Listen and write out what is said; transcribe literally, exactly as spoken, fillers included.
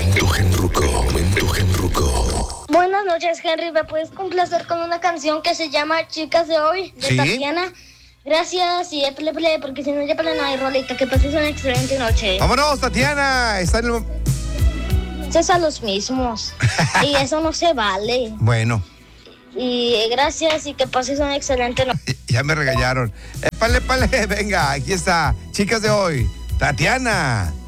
Momento Genruco, momento Genruco. Buenas noches, Henry. ¿Me puedes complacer con una canción que se llama Chicas de Hoy, de ¿Sí? Tatiana? Gracias y éplele, play, porque si no ya para no hay rolita. Que pases una excelente noche. Vámonos, Tatiana. Está en el... Es a los mismos. Y eso no se vale. Bueno, Y eh, gracias y que pases una excelente noche. ya me regañaron. Épale, épale, venga, aquí está. Chicas de Hoy, Tatiana.